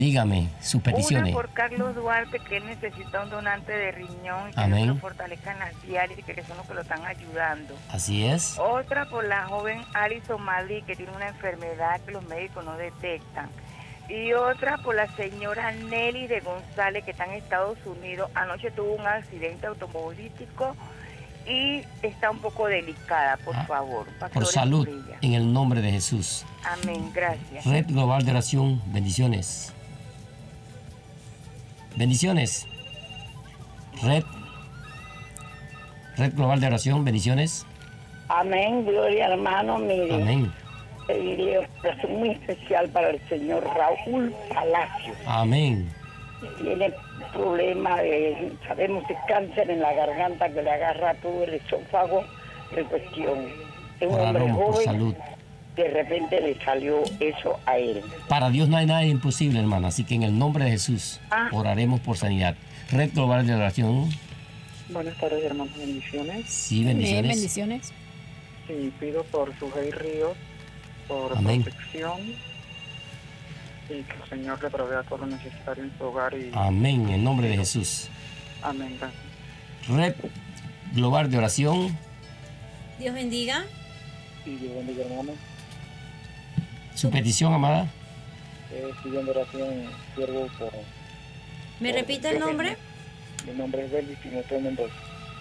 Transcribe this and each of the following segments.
Dígame sus Una peticiones. por Carlos Duarte, que él necesita un donante de riñón y que Amén. Dios lo fortalezca en las diálisis, que son los que lo están ayudando. Así es. Otra por la joven Alison Madrid, que tiene una enfermedad que los médicos no detectan. Y otra por la señora Nelly de González, que está en Estados Unidos. Anoche tuvo un accidente automovilístico y está un poco delicada, por favor. Por salud, ella. en el nombre de Jesús. Amén, gracias. Red Global de Oración, bendiciones. Bendiciones. Red Global de Oración, bendiciones. Amén, gloria hermano, mire. Amén. Pediría una oración muy especial para el señor Raúl Palacio. Amén. Tiene problema de, sabemos, de cáncer en la garganta que le agarra todo el esófago. En cuestión, es un hombre Oramos por joven, salud. de repente le salió eso a él. Para Dios no hay nada imposible, hermana. Así que en el nombre de Jesús oraremos por sanidad. Red Global de Oración. Buenas tardes, hermanos, bendiciones. Sí, bendiciones. Bendiciones. Sí, pido por Sujei Ríos, por Amén. protección y que el Señor le provea todo lo necesario en su hogar. Amén, en nombre de Jesús. Amén, gracias. Red Global de Oración. Dios bendiga. Y Dios bendiga, hermano. Su petición, amada. Pidiendo oración, siervo por... ¿Me repite el nombre? Mi nombre es Belis Timoteo Mendoza.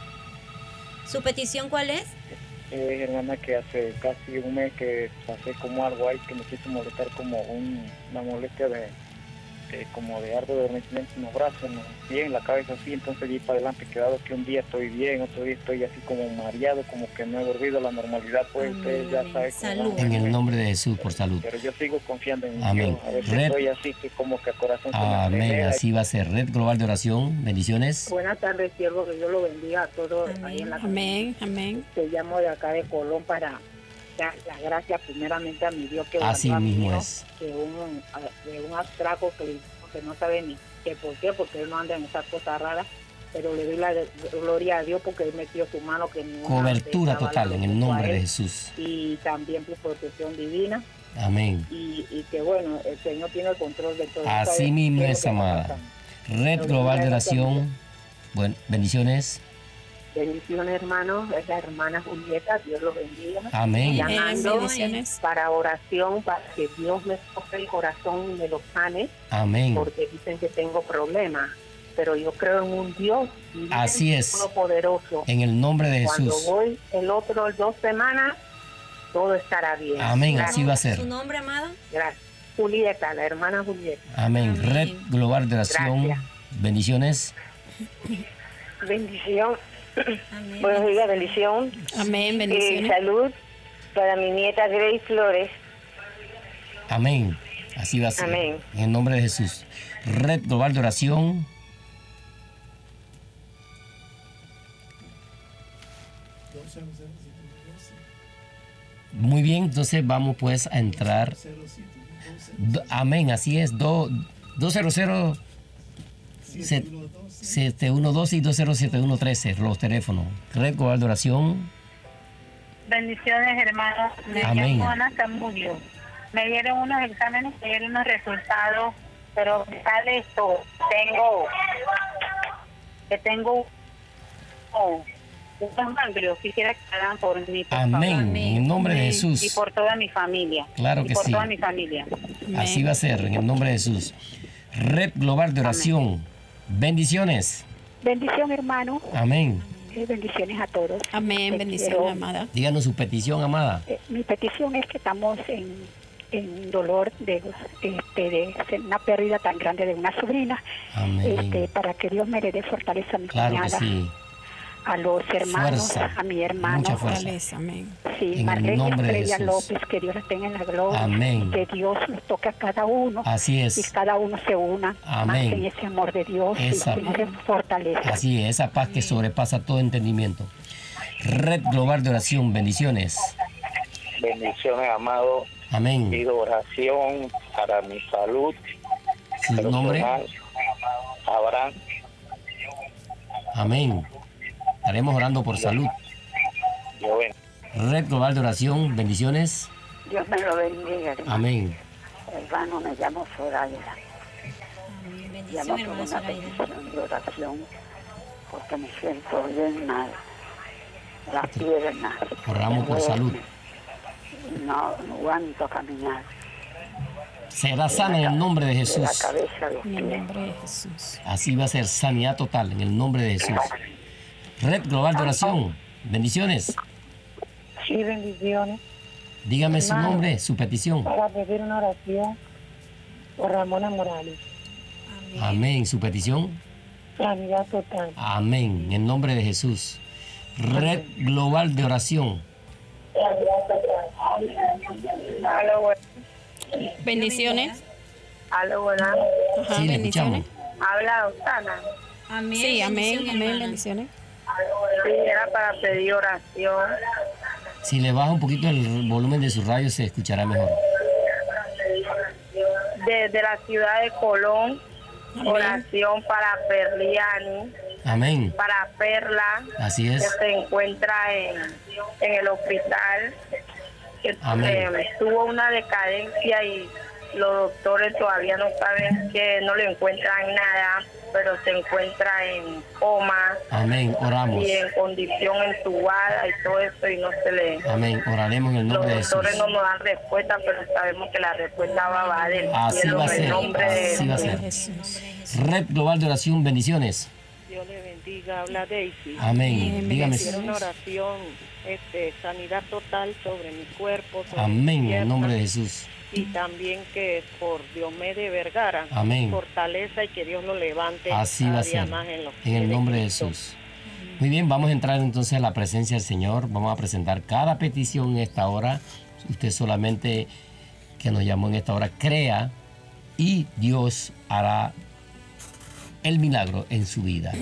¿Su petición cuál es? Hermana, que hace casi un mes que pasé como algo ahí que me quiso molestar, como una molestia como de algo de adormecimiento en los brazos, en los pies, en la cabeza, así. Entonces allí para adelante he quedado que un día estoy bien, otro día estoy así como mareado, como que no he volvido a la normalidad, pues usted ya sabe. Salud. En el nombre de Jesús, por salud. Pero yo sigo confiando en Amén. Dios. A veces Red. estoy así, que como que el corazón se me Amén, acelera. así va a ser. Red Global de Oración, bendiciones. Buenas tardes, siervo, que Dios lo bendiga a todos ahí en la Amén, amén. Te llamo de acá de Colón para dar las gracias primeramente a mi Dios que Así guardó a mi mismo hijo es. de un atraco que no sabe ni qué por qué, porque él no anda en esas cosas raras, pero le doy la gloria a Dios porque él metió su mano que no Cobertura total en el nombre de él, Jesús. y también por protección divina Amén. y que bueno, el Señor tiene el control de todo. Así ¿Sabe mismo qué lo es, que está amada. pasando? Red Global de Oración, bueno, bendiciones. Bendiciones, hermanos, es la hermana Julieta, Dios los bendiga. Amén. Llamando Bendiciones. para oración, para que Dios me toque el corazón y me lo sane, Amén. porque dicen que tengo problemas, pero yo creo en un Dios Así es. poderoso. En el nombre de Cuando Jesús. voy el otro 2 semanas, todo estará bien. Amén, Gracias. así va a ser. ¿Su nombre, amado? Gracias. Julieta, la hermana Julieta. Amén. Amén. Red Global de Oración, Gracias. bendiciones. Bendición. Amén. Buenos días, bendición. Amén, bendiciones. Salud para mi nieta Grace Flores. Amén. Así va a ser. Amén. En el nombre de Jesús. Red Global de Oración. Muy bien, entonces vamos pues a entrar. Amén, así es. 200 712 y 207113, los teléfonos. Red Global de Oración. Bendiciones, hermanos. Me Amén. llamo Ana Zamudio. Me dieron unos exámenes, me dieron unos resultados, pero me sale esto. Tengo unos ganglios. Quisiera que hagan por mí, por Amén. favor. En el nombre de Y Jesús. por toda mi familia. Claro que y por sí. toda mi familia. Así va a ser, en el nombre de Jesús. Red Global de Oración. Bendiciones. Bendición, hermano. Amén. Bendiciones a todos. Amén, Te bendiciones, quiero. amada. Díganos su petición, amada. Mi petición es que estamos en dolor de una pérdida tan grande de una sobrina, Amén. para que Dios me le dé fortaleza a mi Claro que cuñada, sí. a los hermanos, Fuerza. a mi hermano. Mucha fuerza. Fortaleza, amén. Sí, En el Marlene nombre de Estrella Jesús. López, que Dios la tenga en la gloria. Amén. Que Dios los toque a cada uno. Así Y es. cada uno se una Amén. más en ese amor de Dios Esa- y que fortaleza. Así es, esa paz que sobrepasa todo entendimiento. Red Global de Oración. Bendiciones. Bendiciones, amado. Amén. Pido oración para mi salud. Su nombre. personal. Abraham. Amén. Estaremos orando por salud. Yo ven. Red Global de Oración. Bendiciones. Dios me lo bendiga, hermano. Amén. Hermano, me llamo Soraya. Amén. Llamo Bendición, por hermana una Zoraida. petición de oración, porque me siento bien mal. Las piernas. Oramos por me salud. duelen. No aguanto caminar. Será sana en el nombre de De la Jesús. cabeza a los En el pies. nombre de Jesús. Así va a ser sanidad total en el nombre de Jesús. Red Global de Oración. Bendiciones. Sí, bendiciones. Dígame su nombre, su petición. Para pedir una oración por Ramona Morales. Amén. Su petición. Sanidad total. Amén. En el nombre de Jesús. Red Global de Oración. Aló, bueno. Bendiciones. Aló, buenas. Ajá, Sí, le bendiciones. escuchamos. Habla Osana. Amén. Sí, amén, amén, bendiciones. Sí, era para pedir oración. Si le baja un poquito el volumen de su radio, se escuchará mejor. Desde la ciudad de Colón, Amén. oración para Perliani, Amén. para Perla, Así que es. se encuentra en el hospital, que Amén. tuvo una decadencia y los doctores todavía no saben, que no le encuentran nada, pero se encuentra en coma Amén. Oramos. y en condición entubada y todo eso, y no se le... Amén. Oraremos en el Los nombre de Jesús. doctores no nos dan respuesta, pero sabemos que la respuesta va del Así cielo va a en el ser. nombre de Así va a ser. Jesús. Red Global de Oración. Bendiciones. Dios le bendiga, habla Daisy. Amén. Dígame. Quiero una oración, sanidad total sobre mi cuerpo, sobre Amén. mi En el pierna, nombre de Jesús. y también que por Diomedes Vergara, Amén. fortaleza y que Dios lo levante Así cada va a día ser. más en los En pies el de nombre de Cristo. Jesús. Muy bien, vamos a entrar entonces a la presencia del Señor. Vamos a presentar cada petición en esta hora. Usted solamente que nos llamó en esta hora, crea y Dios hará el milagro en su vida.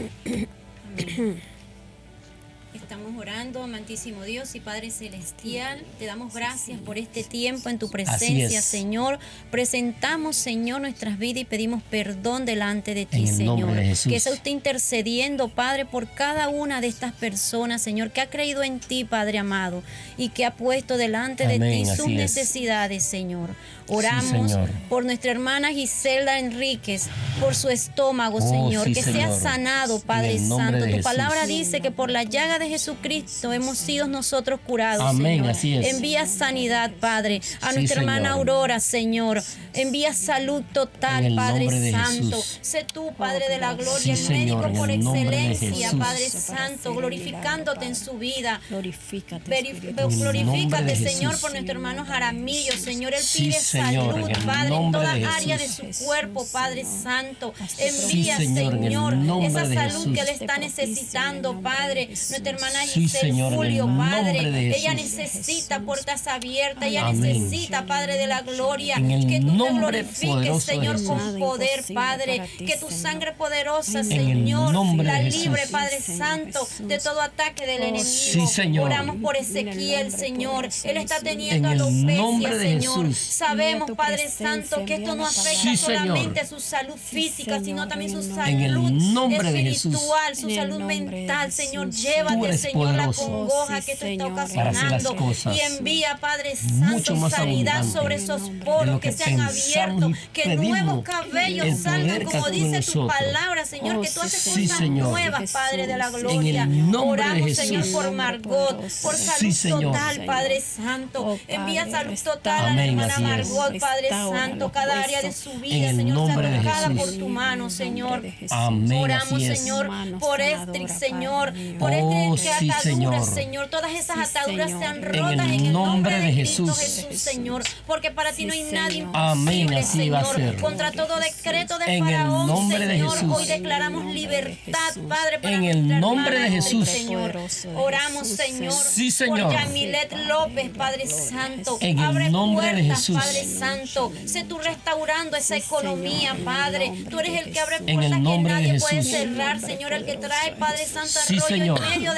Estamos orando, amantísimo Dios y Padre Celestial. Te damos gracias por este tiempo en tu presencia, es. Señor. Presentamos, Señor, nuestras vidas y pedimos perdón delante de ti, En el nombre Señor. de Jesús. Que sea usted intercediendo, Padre, por cada una de estas personas, Señor, que ha creído en ti, Padre amado, y que ha puesto delante de Amén, ti así sus es. necesidades, Señor. Oramos Señor. por nuestra hermana Giselda Enríquez, por su estómago, Oh, Señor. sí, Que sea Señor. sanado, Padre En el nombre Santo. de Tu Jesús. palabra dice que por la llaga de Jesucristo hemos sido nosotros curados, Amén, Señor. así es. Envía sanidad, Padre, a Sí, nuestra hermana Señor. Aurora, Señor. Envía salud En total, el Padre nombre de Santo. Jesús. Sé tú, Padre de la gloria, Sí, el Señor, médico en por el nombre de excelencia, Jesús. Padre Santo, glorificándote en su vida. Glorifícate, En el nombre Glorifícate, de Señor, Jesús. por nuestro hermano Jaramillo, Señor. Él Sí, pide Señor, salud, en el Padre, en nombre toda de área de Jesús. su cuerpo, Padre Santo. Sí, Envía, Señor, en el Señor, nombre esa de salud que él Jesús. está necesitando, Padre. Nuestra hermana Sí, Giselle Señor, en el Julio, nombre Padre. de Ella Jesús. necesita puertas abiertas, ella Amén. necesita, Padre de la gloria, En el que tú te nombre glorifiques, poderoso de Señor, Jesús. con poder, imposible Padre. para ti, Que tu Señor. sangre poderosa, En el Señor, nombre la de Jesús. libre, Padre Sí, Señor Santo, Jesús. de todo ataque del enemigo. Sí, Señor. Oramos por En el Ezequiel, nombre Señor. poderoso Él de está Jesús. teniendo En el alopecia, nombre de Señor. Jesús. Sabemos, Envía tu Padre presencia, Santo, que esto no envía la afecta palabra. Sí, Señor. solamente su salud física, Señor, sino también su en el salud En el nombre de Jesús. espiritual, su En el salud nombre de mental, Jesús. Señor. Tú Llévate, eres Señor, la poderoso. congoja Oh, sí, que esto está Señor. Para hacer las ocasionando. cosas Y envía, Padre mucho Santo, más sanidad abundante sobre en esos el nombre de poros lo que que sean pensamos abiertos, y que pedimos. nuevos cabellos El salgan, poder que como actúa en dice tu nosotros. palabra, Señor, Oh, que tú sí, haces Sí, cosas Señor. nuevas, Padre de la Jesús. gloria. En el nombre de Oramos, Jesús. Señor, por En el nombre Margot, poderoso por de salud Sí, Señor. total, Padre Santo. Oh, Envía Padre, salud restaura. total a la Amén, hermana así es. Margot, Padre Restaura Santo. los Cada área de huesos. su En vida, el Señor, nombre de sea tocada Jesús. por tu mano, Señor. Amén, Oramos, así es. Señor, Mano por sanadora, Estrid, Padre Señor, mío. por Oh, Estrid, sí, que ataduras, Señor. Señor, todas esas Sí, ataduras Señor. sean En rotas el en el nombre de Jesús. Cristo Jesús, Señor, porque para ti no hay Sí, nada Señor. Amén, imposible, así va a Señor, ser. contra todo decreto de En el Faraón, nombre de Señor, Jesús. hoy declaramos En el nombre de libertad, Jesús. Padre, para En el nuestra nombre de hermana, Jesús. Señor. Poderoso de Oramos, Jesús, Señor, Sí, Señor. por Yamilet López, Padre Santo. En el Abre nombre de puertas, Jesús. Padre Santo. Sé tú restaurando esa Sí, Señor, economía, en el Padre. nombre Tú eres de el que abre Jesús. En el puertas que nombre de nadie puede Jesús. cerrar, Señor, el que trae, Padre Santo, Sí, arroyo Señor. en medio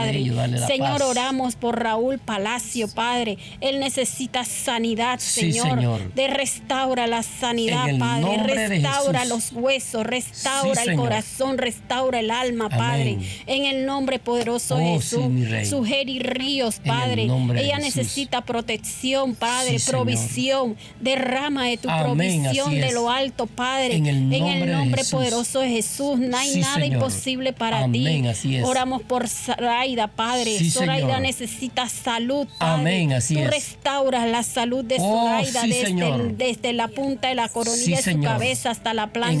de Padre. ellos, darle la Señor, paz. oramos por Raúl Palacio. Horacio, Padre. Él necesita sanidad, Sí, Señor. Señor. De restaura la sanidad, En el Padre. nombre de Restaura Jesús. los huesos, restaura Sí, el Señor. corazón, restaura el alma, Padre. Amén. En el nombre poderoso de Oh, Jesús. sí, mi Rey. Sugeri Ríos, En el Padre. nombre de Ella Jesús. necesita protección, Padre, Sí, Señor. provisión. Derrama de tu Amén, provisión así de es. lo alto, Padre. En el nombre de nombre Jesús. poderoso de Jesús. No hay Sí, nada Señor. imposible para Amén, ti. así es. Oramos por Zoraida, Padre. Sí, Zoraida Señor. necesita salud, Padre. Amén, así Tú es. restauras la salud de Oh, Zoraida sí, Señor. desde la punta de la coronilla Sí, de su Señor. cabeza hasta la planta